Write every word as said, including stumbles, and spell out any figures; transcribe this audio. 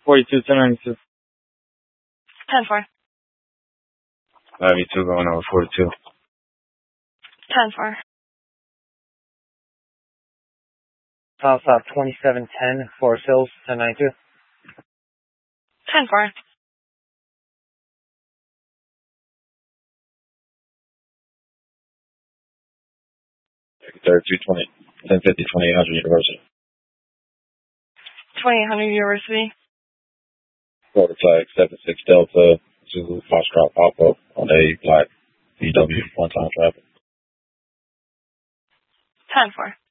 forty-two, ten ninety-two. ten four. ninety-two going over forty-two. ten four. Southside twenty-seven ten, Forest Hills, ten ninety-two. ten four. thirty-two twenty, ten fifty, twenty-eight hundred University. twenty-eight hundred University. Prototype seven six Delta, Zulu Foxtrot pop-up on A Black B W one-time traffic. ten four.